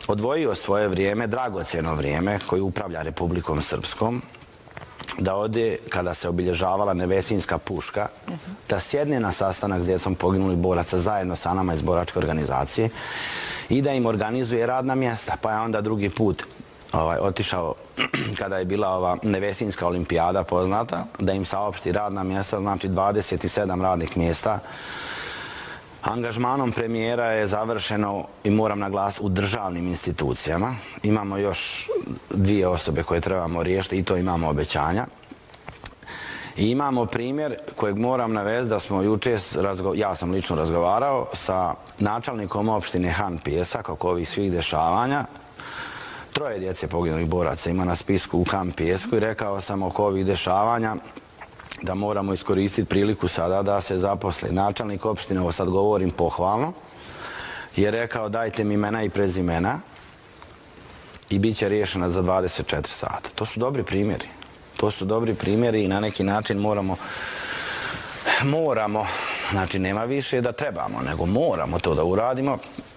odvojio svoje vrijeme, dragocjeno vrijeme, koji upravlja Republikom Srpskom, da ode, kada se obilježavala Nevesinjska puška, da sjedne na sastanak s djecom poginulih boraca zajedno sa nama iz boračke organizacije i da im organizuje radna mjesta. Pa je onda drugi put otišao, kada je bila ova Nevesinjska olimpijada poznata, da im saopšti radna mjesta, znači 27 radnih mjesta. Angažmanom premijera je završeno, i moram naglasiti, u državnim institucijama. Imamo još 2 osobe koje trebamo riješiti i to imamo obećanja. I imamo primjer kojeg moram navesti da smo juče, ja sam lično razgovarao sa načelnikom opštine Han Pijesak oko ovih svih dešavanja. 3 djece poginulih boraca ima na spisku u Han Pijesku i rekao sam oko ovih dešavanja da moramo iskoristiti priliku sada da se zaposli. Načelnik opštine, ovo sad govorim pohvalno, je rekao dajte mi imena i prezimena i bit će riješena za 24 sata. To su dobri primjeri. To su dobri primjeri i na neki način moramo, znači nema više da trebamo, nego moramo to da uradimo.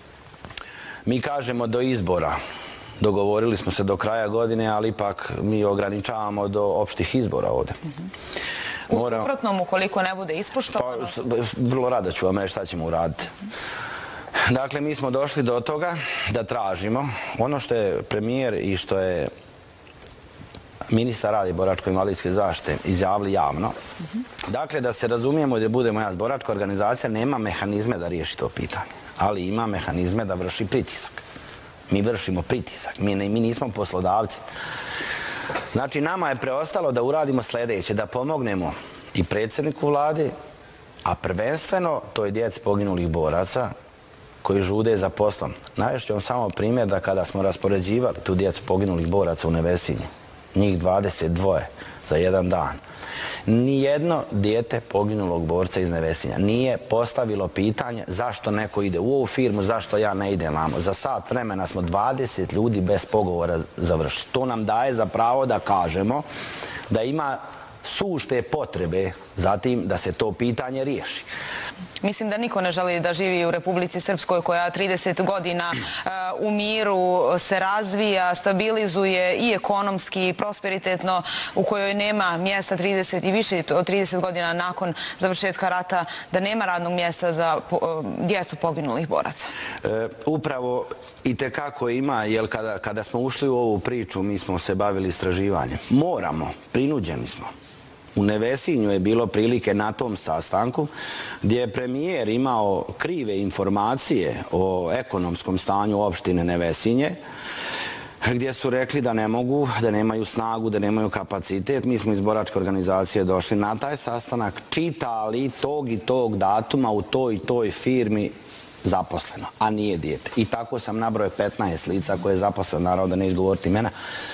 Mi kažemo do izbora. Dogovorili smo se do kraja godine, ali ipak mi ograničavamo do opštih izbora ovdje. U suprotnom, ukoliko ne bude ispoštovano? Vrlo rado ću vam reći šta ćemo uraditi. Dakle, mi smo došli do toga da tražimo ono što je premijer i što je ministar rada i boračko-invalidske zaštite izjavili javno. Dakle, da se razumijemo da budemo ja, boračka organizacija nema mehanizme da riješi to pitanje, ali ima mehanizme da vrši pritisak. Mi vršimo pritisak, mi nismo poslodavci. Znači, nama je preostalo da uradimo sljedeće, da pomognemo i predsjedniku vlade, a prvenstveno toj djeci poginulih boraca koji žude za poslom. Navešću vam samo primjer da kada smo raspoređivali tu djecu poginulih boraca u Nevesinji, njih 22 za jedan dan, nijedno dijete poginulog borca iz Nevesinja nije postavilo pitanje zašto neko ide u ovu firmu, zašto ja ne idem vamo. Za sat vremena smo 20 ljudi bez pogovora završili. To nam daje za pravo da kažemo da ima sušte potrebe za tim da se to pitanje riješi. Mislim da niko ne želi da živi u Republici Srpskoj koja 30 godina u miru se razvija, stabilizuje i ekonomski i prosperitetno, u kojoj nema mjesta 30 i više od 30 godina nakon završetka rata, da nema radnog mjesta za djecu poginulih boraca. Upravo i tekako ima, jer kada smo ušli u ovu priču, mi smo se bavili istraživanjem. Moramo, prinuđeni smo. U Nevesinju je bilo prilike na tom sastanku gdje je premijer imao krive informacije o ekonomskom stanju opštine Nevesinje, gdje su rekli da ne mogu, da nemaju snagu, da nemaju kapacitet. Mi smo iz boračke organizacije došli na taj sastanak, čitali tog i tog datuma u toj i toj firmi zaposleno, a nije dijete. I tako sam nabrojao 15 lica koje je zaposleno, naravno da neću govoriti imena,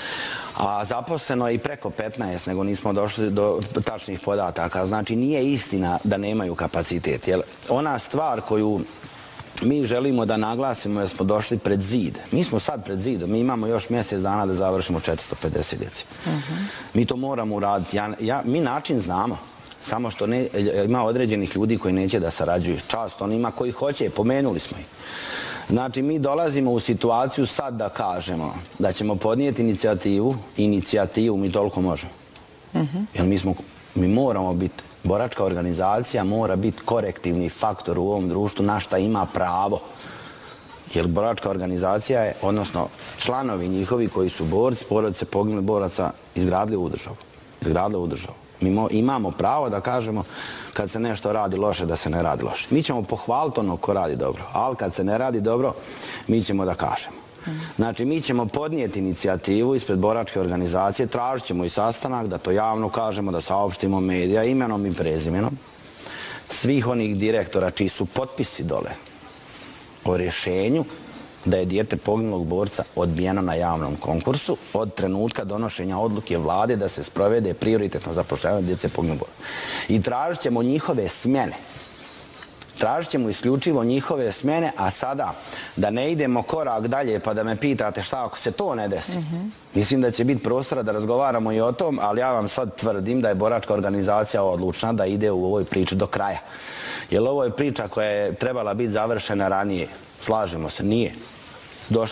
a zaposleno je i preko 15, nego nismo došli do tačnih podataka. Znači, nije istina da nemaju kapacitet. Jer ona stvar koju mi želimo da naglasimo je da smo došli pred zid. Mi smo sad pred zidom. Mi imamo još mjesec dana da završimo 450 djece. Mi to moramo uraditi. Mi način znamo. Samo što ima određenih ljudi koji neće da sarađuju. Čast onima koji hoće. Pomenuli smo ih. Znači, mi dolazimo u situaciju sad da kažemo da ćemo podnijeti inicijativu, mi toliko možemo. Jer mi moramo biti, boračka organizacija mora biti korektivni faktor u ovom društvu na šta ima pravo. Jer boračka organizacija je, odnosno članovi njihovi koji su borci, porodice poginulih boraca, izgradili ovu državu. Mi imamo pravo da kažemo kad se nešto radi loše, da se ne radi loše. Mi ćemo pohvaliti ono ko radi dobro, ali kad se ne radi dobro, mi ćemo da kažemo. Znači, mi ćemo podnijeti inicijativu ispred boračke organizacije, tražit ćemo i sastanak da to javno kažemo, da saopštimo medija imenom i prezimenom svih onih direktora čiji su potpisi dole o rješenju da je dijete poginulog borca odbijeno na javnom konkursu od trenutka donošenja odluke vlade da se sprovede prioritetno zapošljavanje djece poginulog borca. I tražit ćemo njihove smjene. Tražit ćemo isključivo njihove smjene, a sada da ne idemo korak dalje pa da me pitate šta ako se to ne desi. Mislim da će biti prostora da razgovaramo i o tom, ali ja vam sad tvrdim da je boračka organizacija odlučna da ide u ovoj priči do kraja. Jer ovo je priča koja je trebala biti završena ranije. Slažemo se, nije.